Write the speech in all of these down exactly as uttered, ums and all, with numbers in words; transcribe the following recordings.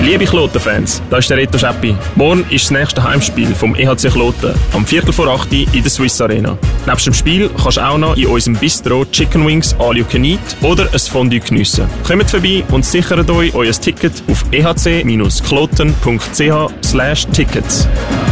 Liebe Kloten-Fans, da ist der Reto Scheppi. Morgen ist das nächste Heimspiel vom E H C Kloten, am Viertel vor acht in der Swiss Arena. Nebst dem Spiel kannst du auch noch in unserem Bistro Chicken Wings all you can eat oder ein Fondue geniessen. Kommt vorbei und sichert euch euer Ticket auf e h c kloten punkt c h slash tickets.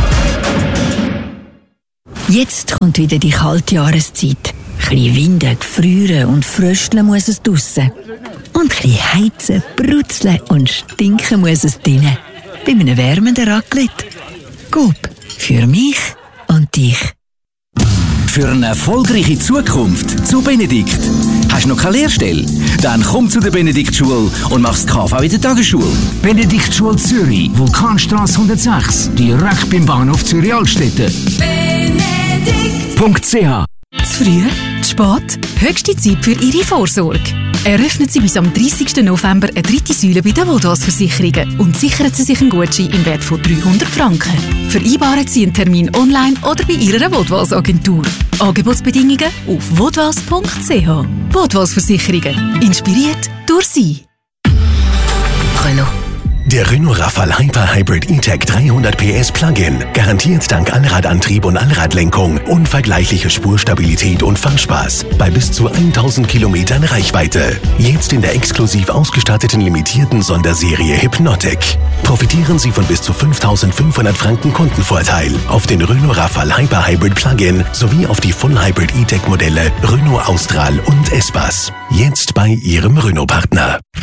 Jetzt kommt wieder die kalte Jahreszeit. Ein bisschen winden, gefrieren und frösteln muss es draussen. Und ein bisschen heizen, brutzeln und stinken muss es drinnen. Bei einem wärmenden Raclette. Coop. Für mich und dich. Für eine erfolgreiche Zukunft zu Benedikt. Hast du noch keine Lehrstelle? Dann komm zu der Benediktschule und machst K V in der Tagesschule. Benediktschule Zürich, Vulkanstrasse hundertsechs, direkt beim Bahnhof Zürich Altstädte. Benedikt punkt c h. Zu früh? Zu spät? Höchste Zeit für Ihre Vorsorge. Eröffnen Sie bis am dreißigsten November eine dritte Säule bei den Vodwas-Versicherungen und sichern Sie sich einen Gutschein im Wert von dreihundert Franken. Vereinbaren Sie einen Termin online oder bei Ihrer Vodwas-Agentur. Angebotsbedingungen auf vodwas punkt c h. Vodwas-Versicherungen. Inspiriert durch Sie. Renault. Der Renault Rafale Hyper Hybrid E-Tech dreihundert P S Plug-in garantiert dank Allradantrieb und Allradlenkung unvergleichliche Spurstabilität und Fahrspaß bei bis zu tausend Kilometern Reichweite. Jetzt in der exklusiv ausgestatteten limitierten Sonderserie Hypnotic. Profitieren Sie von bis zu fünftausendfünfhundert Franken Kundenvorteil auf den Renault Rafale Hyper Hybrid Plug-in sowie auf die Full Hybrid E-Tech Modelle Renault Austral und Espace. Jetzt bei Ihrem Renault-Partner.